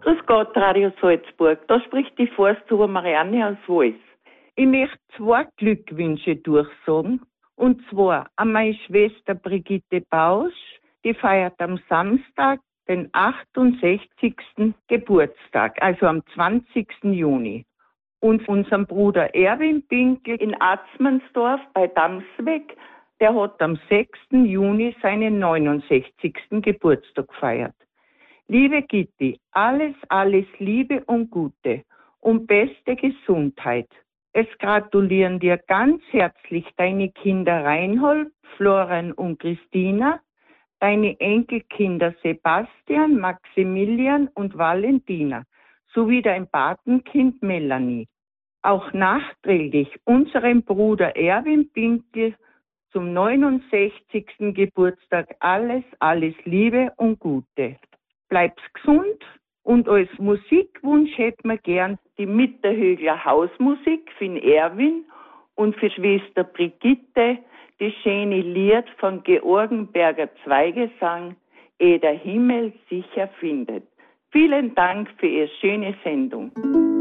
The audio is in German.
Grüß Gott, Radio Salzburg. Da spricht die Forsthuber Marianne aus Wals. Ich möchte 2 Glückwünsche durchsagen. Und zwar an meine Schwester Brigitte Bausch, die feiert am Samstag den 68. Geburtstag, also am 20. Juni. Und unseren Bruder Erwin Pinkel in Atzmannsdorf bei Damsweg, der hat am 6. Juni seinen 69. Geburtstag gefeiert. Liebe Gitti, alles Liebe und Gute und beste Gesundheit. Es gratulieren dir ganz herzlich deine Kinder Reinhold, Florian und Christina, deine Enkelkinder Sebastian, Maximilian und Valentina, sowie dein Patenkind Melanie. Auch nachträglich unserem Bruder Erwin Pinkel zum 69. Geburtstag alles Liebe und Gute. Bleib's gesund und als Musikwunsch hätten wir gern die Mitterhögler Hausmusik für den Erwin und für Schwester Brigitte die schöne Lied von Georgenberger Zweigesang, Ehe der Himmel sicher findet. Vielen Dank für Ihre schöne Sendung.